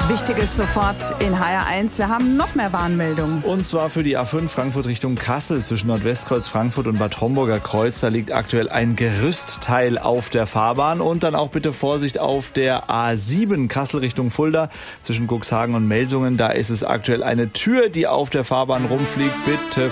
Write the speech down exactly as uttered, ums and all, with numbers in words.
Wichtiges sofort in H R eins. Wir haben noch mehr Warnmeldungen. Und zwar für die A fünf Frankfurt Richtung Kassel zwischen Nordwestkreuz Frankfurt und Bad Homburger Kreuz. Da liegt aktuell ein Gerüstteil auf der Fahrbahn. Und dann auch bitte Vorsicht auf der A sieben Kassel Richtung Fulda zwischen Cuxhagen und Melsungen. Da ist es aktuell eine Tür, die auf der Fahrbahn rumfliegt. Bitte